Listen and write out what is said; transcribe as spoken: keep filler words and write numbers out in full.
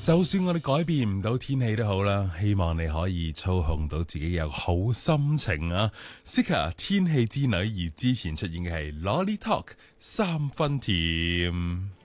就算我哋改變唔到天氣都好啦，希望你可以操控到自己有好心情啊。Sika 天氣之女兒之前出現嘅係 Lolly Talk 三分甜。